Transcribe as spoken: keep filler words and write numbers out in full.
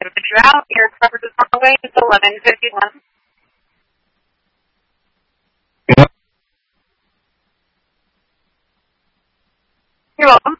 to put you out. Your coverage is on the way. It's eleven fifty-one. You're welcome.